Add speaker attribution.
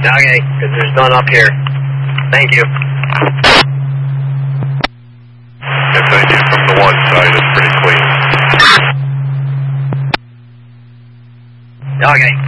Speaker 1: Okay, because there's none up here. Thank you.
Speaker 2: Yeah, thank you. From the one side, it's pretty clean.
Speaker 1: Okay.